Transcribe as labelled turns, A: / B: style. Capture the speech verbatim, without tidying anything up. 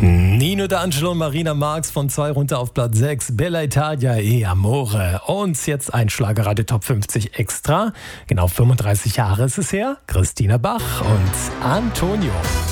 A: Nino D'Angelo und Marina Marx von zwei runter auf Platz sechs. Bella Italia e Amore. Und jetzt ein Schlagerradio Top fünfzig extra. Genau fünfunddreißig Jahre ist es her. Christina Bach und Antonio.